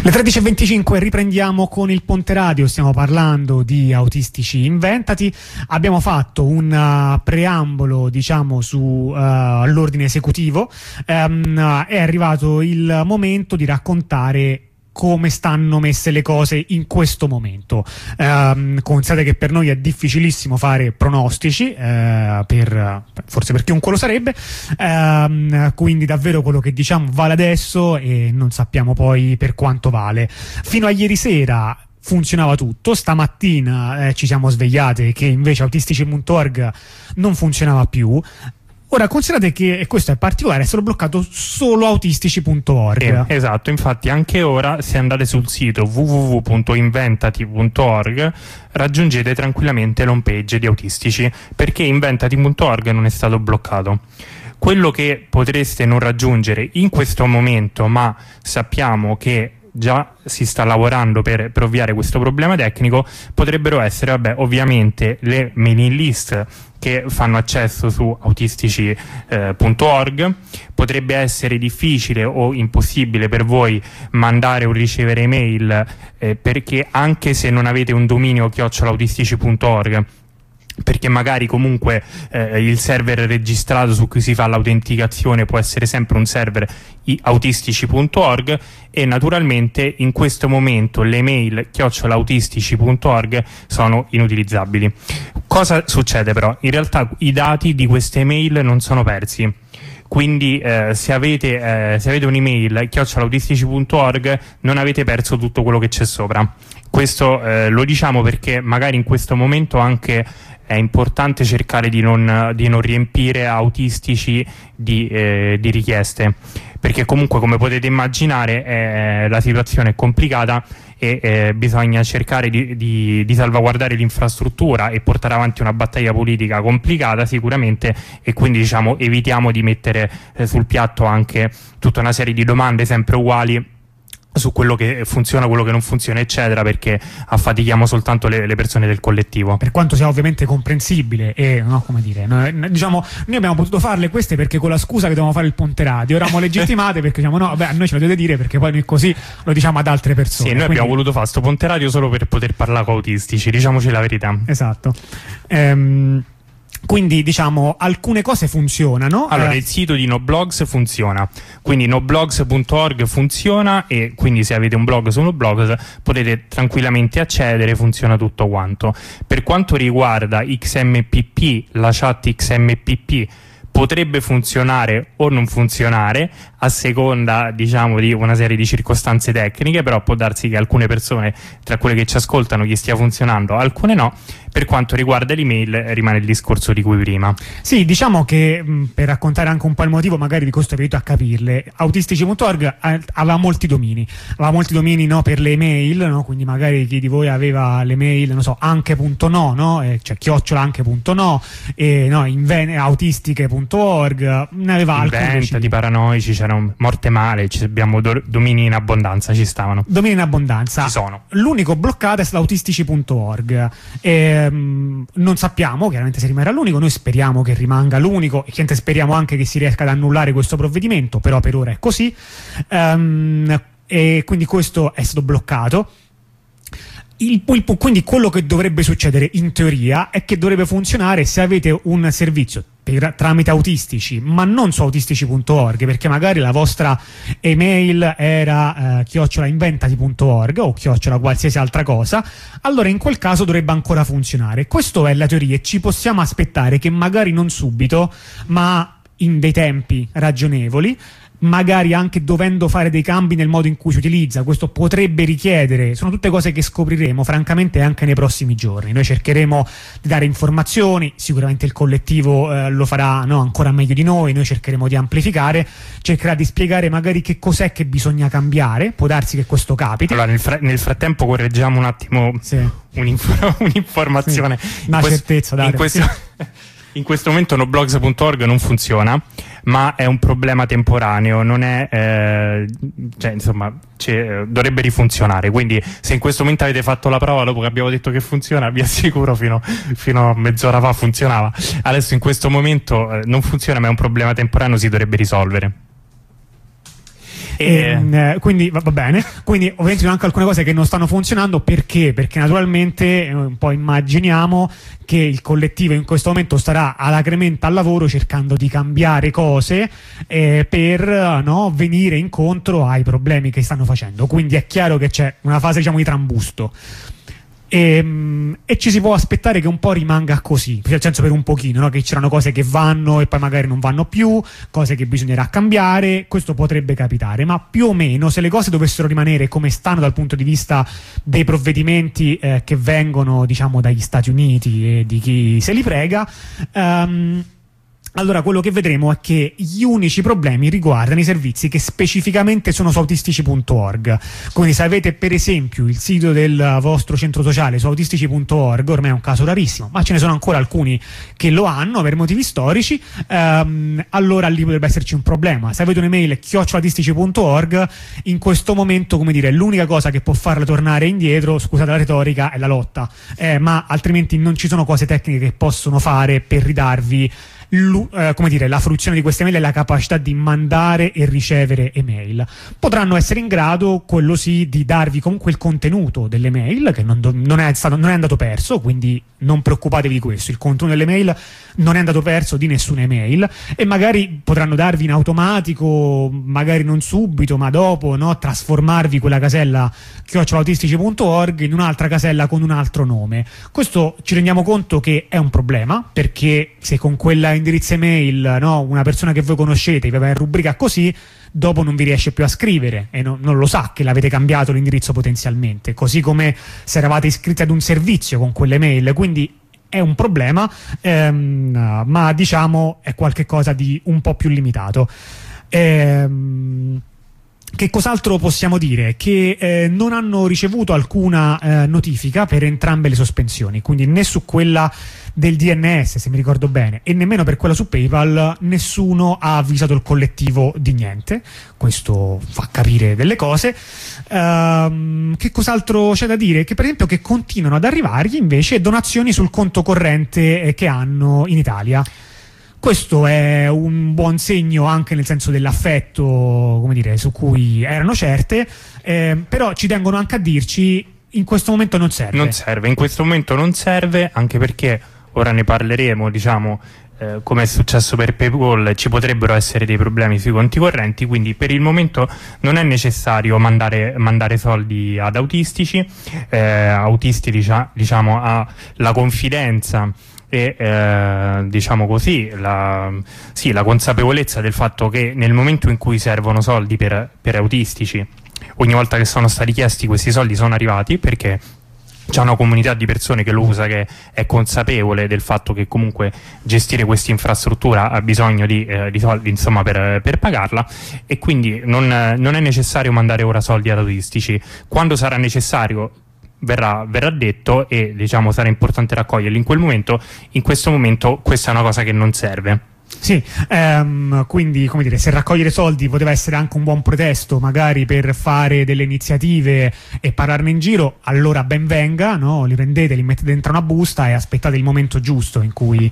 Le 13.25 riprendiamo con il Ponte Radio, stiamo parlando di Autistici Inventati. Abbiamo fatto un preambolo, diciamo, su l'ordine esecutivo. È arrivato il momento di raccontare come stanno messe le cose in questo momento. Considerate che per noi è difficilissimo fare pronostici, forse per chiunque lo sarebbe, quindi davvero quello che diciamo vale adesso e non sappiamo poi per quanto vale. Fino a ieri sera funzionava tutto, stamattina ci siamo svegliate che invece autistici.org non funzionava più. Ora considerate che, e questo è particolare, è stato bloccato solo autistici.org. Esatto, infatti anche ora se andate sul sito www.inventati.org raggiungete tranquillamente l'home page di Autistici, perché inventati.org non è stato bloccato. Quello che potreste non raggiungere in questo momento, ma sappiamo che già si sta lavorando per ovviare questo problema tecnico, potrebbero essere, ovviamente le mailing list che fanno accesso su autistici.org. Potrebbe essere difficile o impossibile per voi mandare o ricevere email, perché anche se non avete un dominio @autistici.org, perché magari comunque il server registrato su cui si fa l'autenticazione può essere sempre un server autistici.org, e naturalmente in questo momento le mail @autistici.org sono inutilizzabili. Cosa succede però? In realtà i dati di queste mail non sono persi. Quindi se avete un'email @autistici.org non avete perso tutto quello che c'è sopra. Questo lo diciamo perché magari in questo momento anche è importante cercare di non riempire Autistici di richieste, perché comunque, come potete immaginare, la situazione è complicata e bisogna cercare di salvaguardare l'infrastruttura e portare avanti una battaglia politica complicata sicuramente, e quindi diciamo evitiamo di mettere sul piatto anche tutta una serie di domande sempre uguali su quello che funziona, quello che non funziona, eccetera, perché affatichiamo soltanto le persone del collettivo. Per quanto sia ovviamente comprensibile e, no, come dire, noi abbiamo potuto farle queste perché con la scusa che dovevamo fare il Ponte Radio eravamo legittimate, perché diciamo no, a noi ce lo dovete dire perché poi noi così lo diciamo ad altre persone. Sì, noi abbiamo voluto fare sto Ponte Radio solo per poter parlare con Autistici, diciamoci la verità. Esatto. Quindi diciamo alcune cose funzionano. Allora il sito di Noblogs funziona, quindi noblogs.org funziona, e quindi se avete un blog su Noblogs potete tranquillamente accedere, funziona tutto quanto. Per quanto riguarda XMPP, la chat XMPP potrebbe funzionare o non funzionare a seconda, diciamo, di una serie di circostanze tecniche, però può darsi che alcune persone tra quelle che ci ascoltano gli stia funzionando, alcune no. Per quanto riguarda l'email rimane il discorso di cui prima. Sì, diciamo che per raccontare anche un po' il motivo magari di questo aiuto a capirle, autistici.org aveva molti domini, no, per le email, no? Quindi magari chi di voi aveva le mail, non so, anche.no, no? Cioè @anche.no, e no, autistiche.org, ne aveva alcuni. Inventati, paranoici, c'era Morte Male, abbiamo domini in abbondanza, ci stavano. Domini in abbondanza. Ci sono. L'unico bloccato è stato autistici.org. Non sappiamo chiaramente se rimarrà l'unico, noi speriamo che rimanga l'unico e chiaramente speriamo anche che si riesca ad annullare questo provvedimento, però per ora è così, e quindi questo è stato bloccato. Quindi quello che dovrebbe succedere in teoria è che dovrebbe funzionare se avete un servizio tramite Autistici, ma non su autistici.org, perché magari la vostra email era @inventati.org o qualsiasi altra cosa. Allora in quel caso dovrebbe ancora funzionare. Questa è la teoria e ci possiamo aspettare che magari non subito, ma in dei tempi ragionevoli, magari anche dovendo fare dei cambi nel modo in cui si utilizza, questo potrebbe richiedere, sono tutte cose che scopriremo francamente anche nei prossimi giorni. Noi cercheremo di dare informazioni, sicuramente il collettivo lo farà, no, ancora meglio di noi cercheremo di amplificare, cercherà di spiegare magari che cos'è che bisogna cambiare, può darsi che questo capiti. Allora nel frattempo correggiamo un attimo, sì, un'informazione, sì, una certezza, in questo momento noblogs.org non funziona, ma è un problema temporaneo, non è dovrebbe rifunzionare. Quindi se in questo momento avete fatto la prova dopo che abbiamo detto che funziona, vi assicuro fino a mezz'ora fa funzionava. Adesso in questo momento non funziona, ma è un problema temporaneo, si dovrebbe risolvere. Quindi va bene, quindi ovviamente ci sono anche alcune cose che non stanno funzionando. Perché naturalmente un po' immaginiamo che il collettivo in questo momento starà alacremente al lavoro cercando di cambiare cose per venire incontro ai problemi che stanno facendo. Quindi è chiaro che c'è una fase, diciamo, di trambusto. E ci si può aspettare che un po' rimanga così, nel senso, per un pochino, no? Che c'erano cose che vanno e poi magari non vanno più, cose che bisognerà cambiare. Questo potrebbe capitare, ma più o meno, se le cose dovessero rimanere come stanno dal punto di vista dei provvedimenti che vengono, diciamo, dagli Stati Uniti e di chi se li prega, allora quello che vedremo è che gli unici problemi riguardano i servizi che specificamente sono su autistici.org. Quindi se avete per esempio il sito del vostro centro sociale su autistici.org, ormai è un caso rarissimo, ma ce ne sono ancora alcuni che lo hanno per motivi storici, allora lì potrebbe esserci un problema. Se avete un'email @autistici.org, in questo momento, come dire, l'unica cosa che può farla tornare indietro, scusate la retorica, è la lotta, ma altrimenti non ci sono cose tecniche che possono fare per ridarvi come dire, la fruizione di queste email e la capacità di mandare e ricevere email. Potranno essere in grado, quello sì, di darvi comunque il contenuto delle mail, che non è andato perso, quindi non preoccupatevi di questo. Il contenuto delle mail non è andato perso di nessuna email, e magari potranno darvi in automatico, magari non subito ma dopo, trasformarvi quella casella @autistici.org in un'altra casella con un altro nome. Questo ci rendiamo conto che è un problema, perché se con quella indirizzo email una persona che voi conoscete vi va in rubrica così, dopo non vi riesce più a scrivere e non lo sa che l'avete cambiato l'indirizzo potenzialmente, così come se eravate iscritti ad un servizio con quelle mail. Quindi è un problema, ma diciamo è qualcosa di un po' più limitato. Che cos'altro possiamo dire? Che non hanno ricevuto alcuna notifica per entrambe le sospensioni, quindi né su quella del DNS, se mi ricordo bene, e nemmeno per quella su PayPal nessuno ha avvisato il collettivo di niente. Questo fa capire delle cose. Che cos'altro c'è da dire? Che per esempio che continuano ad arrivargli invece donazioni sul conto corrente che hanno in Italia. Questo è un buon segno anche nel senso dell'affetto, come dire, su cui erano certe, però ci tengono anche a dirci: in questo momento non serve. Non serve, in questo momento non serve, anche perché ora ne parleremo, diciamo, come è successo per PayPal, ci potrebbero essere dei problemi sui conti correnti, quindi per il momento non è necessario mandare soldi ad autistici. Autisti, diciamo, ha la confidenza e diciamo così la consapevolezza del fatto che nel momento in cui servono soldi per autistici, ogni volta che sono stati chiesti questi soldi sono arrivati, perché c'è una comunità di persone che lo usa, che è consapevole del fatto che comunque gestire questa infrastruttura ha bisogno di soldi, insomma, per pagarla, e quindi non è necessario mandare ora soldi ad autistici. Quando sarà necessario verrà detto, e diciamo sarà importante raccoglierli in quel momento. In questo momento questa è una cosa che non serve. Sì, quindi, come dire, se raccogliere soldi poteva essere anche un buon pretesto magari per fare delle iniziative e parlarne in giro, allora ben venga, li prendete, li mettete dentro una busta e aspettate il momento giusto in cui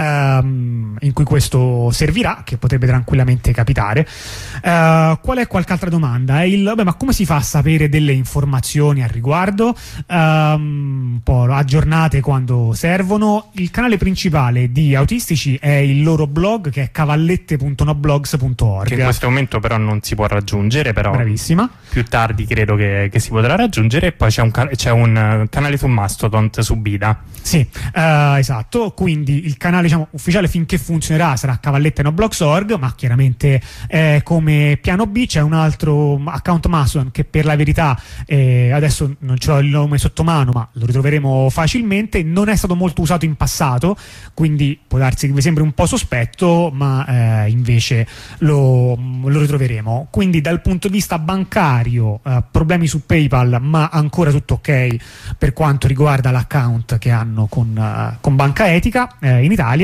questo servirà, che potrebbe tranquillamente capitare. Qual è qualche altra domanda? Ma come si fa a sapere delle informazioni al riguardo? Un po' aggiornate quando servono. Il canale principale di Autistici è il loro blog, che è cavallette.noblogs.org, che in questo momento però non si può raggiungere, però bravissima, più tardi credo che si potrà raggiungere. E poi c'è un canale su Mastodon, su Bida. Sì, esatto. Quindi il canale, diciamo, ufficiale finché funzionerà sarà cavallette.noblogs.org, ma chiaramente come piano B c'è un altro account Mastodon che per la verità adesso non ce l'ho il nome sotto mano, ma lo ritroveremo facilmente. Non è stato molto usato in passato, quindi può darsi che vi sembri un po' sospetto, ma invece lo ritroveremo. Quindi dal punto di vista bancario problemi su PayPal, ma ancora tutto ok per quanto riguarda l'account che hanno con Banca Etica in Italia.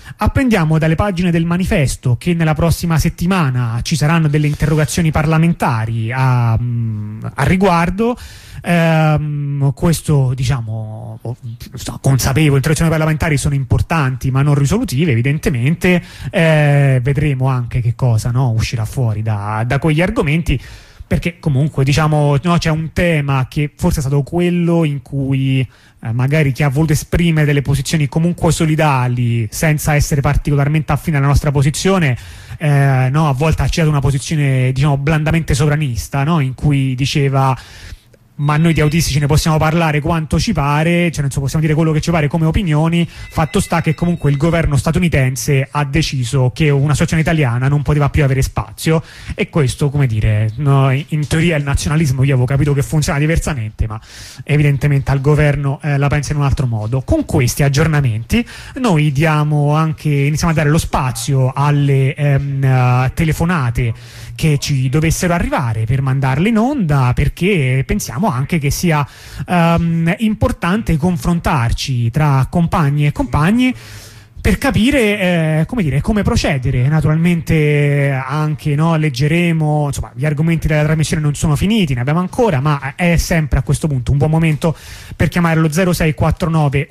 Apprendiamo dalle pagine del manifesto che nella prossima settimana ci saranno delle interrogazioni parlamentari a riguardo. Questo, diciamo, consapevole, le interrogazioni parlamentari sono importanti ma non risolutive, evidentemente. Vedremo anche che cosa, no, uscirà fuori da quegli argomenti, perché comunque, diciamo, no, c'è un tema che forse è stato quello in cui magari chi ha voluto esprimere delle posizioni comunque solidali senza essere particolarmente affine alla nostra posizione, no, a volte ha citato una posizione, diciamo, blandamente sovranista, no, in cui diceva: ma noi di autistici ne possiamo parlare quanto ci pare, cioè possiamo dire quello che ci pare come opinioni, fatto sta che comunque il governo statunitense ha deciso che una associazione italiana non poteva più avere spazio, e questo, come dire, no, in teoria il nazionalismo io avevo capito che funziona diversamente, ma evidentemente al governo la pensa in un altro modo. Con questi aggiornamenti noi iniziamo a dare lo spazio alle telefonate che ci dovessero arrivare per mandarle in onda, perché pensiamo anche che sia importante confrontarci tra compagni e compagni per capire come procedere. Naturalmente anche, no, leggeremo, insomma, gli argomenti della trasmissione non sono finiti, ne abbiamo ancora, ma è sempre a questo punto un buon momento per chiamare lo 0649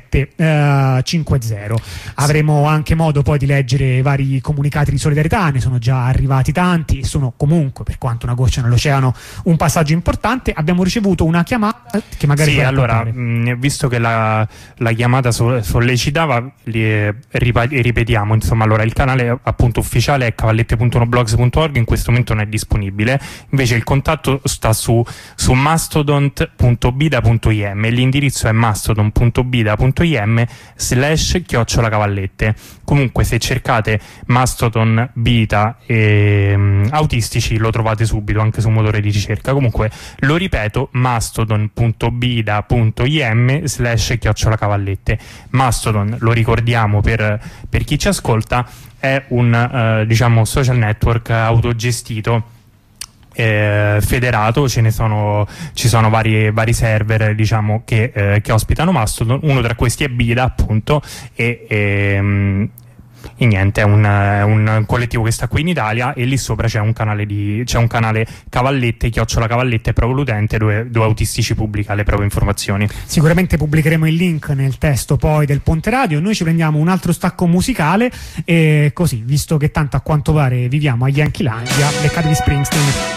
1750. Avremo anche modo poi di leggere vari comunicati di solidarietà, ne sono già arrivati tanti, sono comunque, per quanto una goccia nell'oceano, un passaggio importante. Abbiamo ricevuto una chiamata che magari sì, allora, visto che la chiamata sollecitava, ripetiamo, insomma, allora il canale appunto ufficiale è cavallette.noblogs.org, in questo momento non è disponibile, invece il contatto sta su mastodon.bida.im, l'indirizzo è mastodon.bida.im/cavallette. Comunque se cercate Mastodon Bida autistici lo trovate subito anche su motore di ricerca. Comunque lo ripeto, mastodon.bida.im/cavallette. Mastodon, lo ricordiamo per chi ci ascolta, è un diciamo social network autogestito, federato. Ci sono vari server, diciamo, che ospitano Mastodon. Uno tra questi è Bida, appunto, e niente, è un collettivo che sta qui in Italia, e lì sopra c'è un canale Cavallette, @Cavallette, proprio l'utente, dove autistici pubblica le proprie informazioni. Sicuramente pubblicheremo il link nel testo poi del Ponte Radio. Noi ci prendiamo un altro stacco musicale, e così, visto che tanto a quanto pare viviamo a Yankeelandia, beccate di Springsteen.